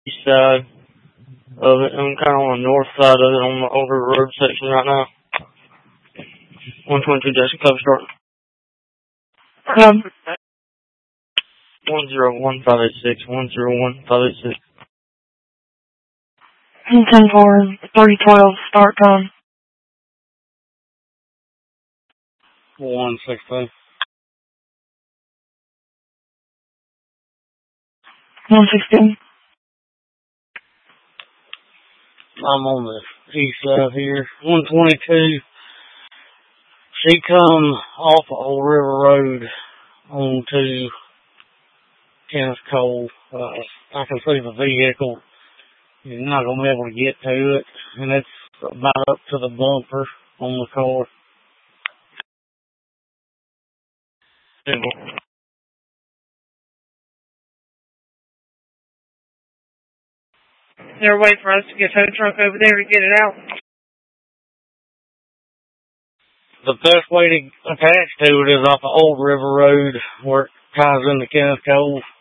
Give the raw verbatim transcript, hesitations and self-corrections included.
east side of it. I'm kind of on the north side of it on the older road section right now. one twenty-two Jackson Cover start. Um, one zero one five eight six, one zero one five eight six. ten four, three twelve, start time. one sixteen. one sixteen. I'm on the east side here. one twenty-two. She come off of Old River Road onto Kenneth Cole. Uh, I can see the vehicle. You're not going to be able to get to it. And it's about up to the bumper on the car. They're waiting for us to get a tow truck over there to get it out. The best way to attach to it is off of Old River Road where it ties into Kenneth Cole.